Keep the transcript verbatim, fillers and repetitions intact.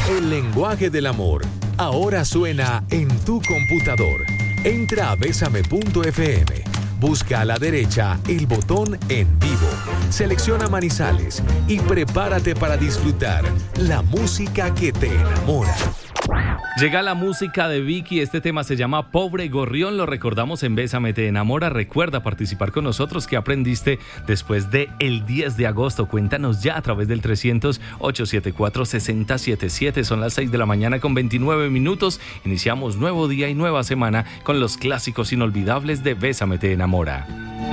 El lenguaje del amor ahora suena en tu computador. Entra a besame punto efe eme. Busca a la derecha el botón En Vivo. Selecciona Manizales y prepárate para disfrutar la música que te enamora. Llega la música de Vicky, este tema se llama Pobre Gorrión, lo recordamos en Bésame Te Enamora. Recuerda participar con nosotros. ¿Qué aprendiste después del diez de agosto? Cuéntanos ya a través del trescientos, ochocientos setenta y cuatro, sesenta setenta y siete. Son las seis de la mañana con veintinueve minutos. Iniciamos nuevo día y nueva semana con los clásicos inolvidables de Bésame Te Enamora.